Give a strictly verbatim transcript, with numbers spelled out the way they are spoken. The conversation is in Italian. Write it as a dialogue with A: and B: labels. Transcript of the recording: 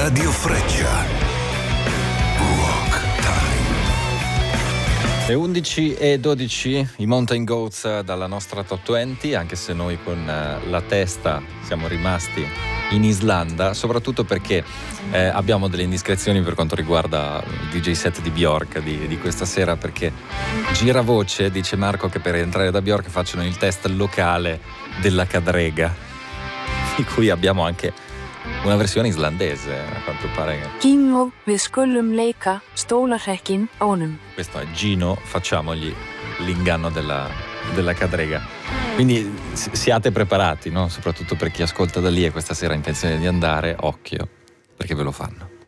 A: Radio Freccia. Rock Time.
B: Le undici e dodici, i Mountain Goats dalla nostra Top venti, anche se noi con la testa siamo rimasti in Islanda, soprattutto perché eh, abbiamo delle indiscrezioni per quanto riguarda il D J set di Bjork di, di questa sera, perché gira voce, dice Marco, che per entrare da Bjork facciano il test locale della cadrega, di cui abbiamo anche una versione islandese, a quanto pare.
C: Gino, við skulum leika stólarhekkin ánum.
B: Questo è Gino, facciamogli l'inganno della, della cadrega. Quindi siate preparati, no? Soprattutto per chi ascolta da lì e questa sera ha intenzione di andare, occhio, perché ve lo fanno.